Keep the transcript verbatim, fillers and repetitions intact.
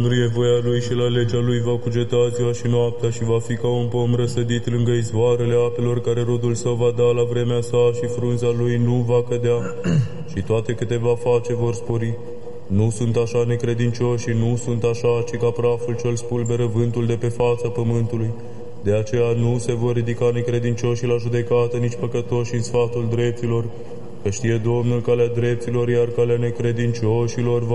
E voia lui și la legea lui va cugeta ziua și noaptea și va fi ca un pom răsădit lângă izvoarele apelor, care rodul său va da la vremea sa și frunza lui nu va cădea și toate câte va face vor spori. Nu sunt așa necredincioși și nu sunt așa, ci ca praful ce-l spulberă vântul de pe fața pământului. De aceea nu se vor ridica necredincioșii la judecată, nici păcătoși în sfatul dreptilor, că știe Domnul calea dreptilor, iar calea necredincioșilor va